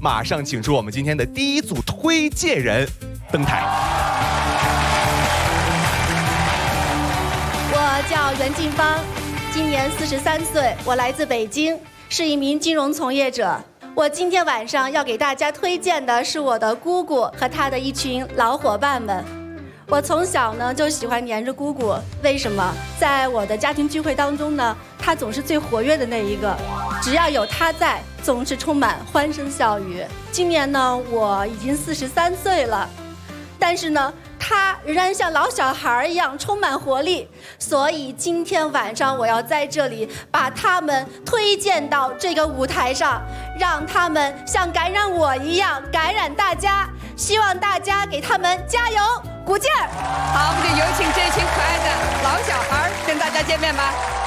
马上请出我们今天的第一组推荐人登台。 我叫袁静芳，今年43岁，我来自北京，是一名金融从业者。我今天晚上要给大家推荐的是我的姑姑和她的一群老伙伴们。我从小呢就喜欢黏着姑姑，为什么？在我的家庭聚会当中呢，她总是最活跃的那一个，只要有她在，总是充满欢声笑语。今年呢，我已经43岁了，但是呢，她仍然像老小孩一样充满活力，所以今天晚上我要在这里把他们推荐到这个舞台上，让他们像感染我一样感染大家，希望大家给他们加油鼓劲儿。 好，我们就有请这群可爱的老小孩跟大家见面吧。